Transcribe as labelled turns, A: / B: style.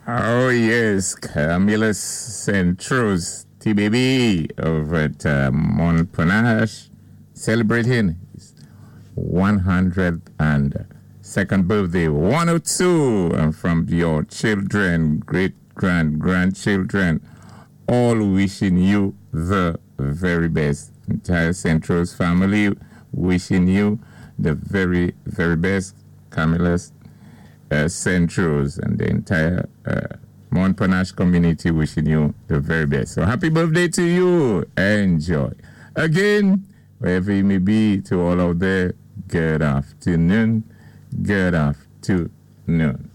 A: Oh, yes, Camillus Centros, TBB, over at Montparnasse, celebrating his 102nd birthday. 102, and from your children, grandchildren, all wishing you the very best. Entire Centros family wishing you the very, very best. Camillus Centros and the entire Montparnasse community wishing you the very best. So happy birthday to you. Enjoy. Again, wherever you may be, to all out there, good afternoon. Good afternoon.